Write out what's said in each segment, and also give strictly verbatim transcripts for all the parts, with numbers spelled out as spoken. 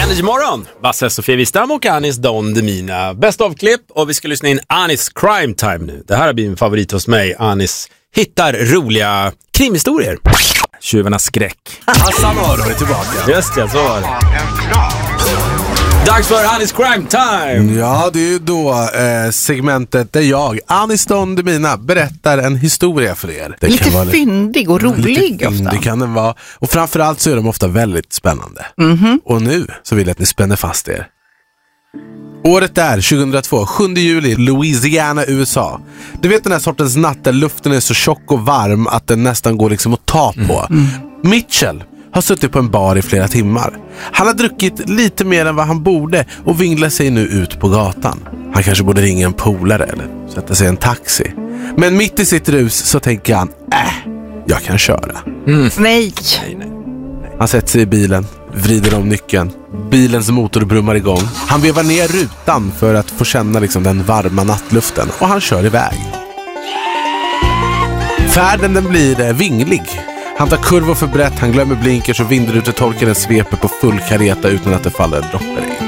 Energy morgon. Basse, Sofia Wistam och Anis Don Demina. Bäst av klipp, och vi ska lyssna in Anis Crime Time nu. Det här har blivit en favorit hos mig. Anis hittar roliga krimhistorier. Tjuvarnas skräck. Hassan Aron är tillbaka. Just det, så var det. Dags för Anis Crime Time. Ja, det är ju då eh, segmentet där jag, Anis Don Demina, berättar en historia för er. Det lite kan vara fyndig och rolig lite ofta. fyndig kan den vara. Och framförallt så är de ofta väldigt spännande. Mm-hmm. Och nu så vill jag att ni spänner fast er. Året är tjugohundratvå, sjunde juli, Louisiana, U S A. Du vet den här sortens natt där luften är så tjock och varm att den nästan går liksom att ta på. Mm. Mitchell har suttit på en bar i flera timmar. Han har druckit lite mer än vad han borde och vinglar sig nu ut på gatan. Han kanske borde ringa en polare eller sätta sig i en taxi. Men mitt i sitt rus så tänker han, äh, jag kan köra. Mm. Nej. Han sätter sig i bilen, vrider om nyckeln. Bilens motor brummar igång. Han vevar ner rutan för att få känna liksom den varma nattluften och han kör iväg. Färden den blir vinglig. Han tar kurvor för brett, han glömmer blinkers och vindrutetorkaren sveper på full kareta utan att det faller droppar i.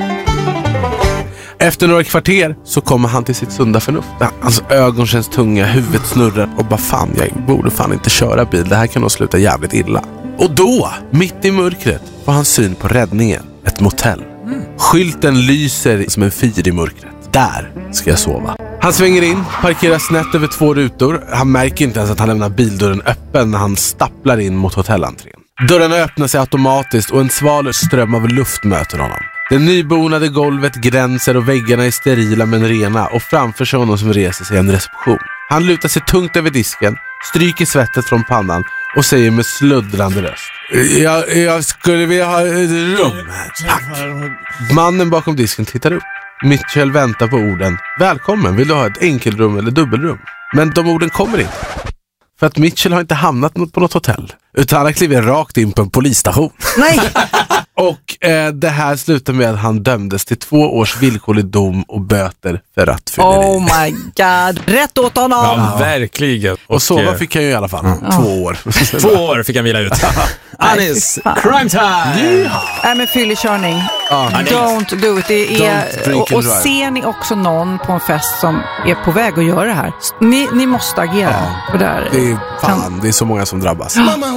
Efter några kvarter så kommer han till sitt sunda förnuft. Hans ögon känns tunga, huvudet snurrar och bara fan, jag borde fan inte köra bil. Det här kan nog sluta jävligt illa. Och då, mitt i mörkret, får han syn på räddningen. Ett motell. Mm. Skylten lyser som en fyr i mörkret. Där ska jag sova. Han svänger in, parkerar snett över två rutor. Han märker inte ens att han lämnar bildörren öppen när han stapplar in mot hotellentrén. Dörrarna öppnar sig automatiskt och en sval ström av luft möter honom. Det nybonade golvet gränser och väggarna är sterila men rena och framför sig honom som reser sig en reception. Han lutar sig tungt över disken, stryker svettet från pannan och säger med sluddrande röst: Jag, jag skulle vilja ha ett rum. Tack. Mannen bakom disken tittar upp. Mitchell väntar på orden: välkommen, vill du ha ett enkelrum eller dubbelrum? Men de orden kommer inte. För att Mitchell har inte hamnat på något hotell, utan han har klivit rakt in på en polisstation. Nej. Och eh, det här slutar med att han dömdes till två års villkorlig dom och böter för rattfylleri. Oh my god, rätt åt honom. Ja, verkligen. Och, och sova fick han ju i alla fall. Mm. Två år. Två år fick han vila ut. Anis, crime time! Yeah. Nej, men fyllekörning. Ah. Don't do it. Det är, och, och ser ni också någon på en fest som är på väg att göra det här, ni, ni måste agera. Ah. För det, här det är fan, kan... det är så många som drabbas.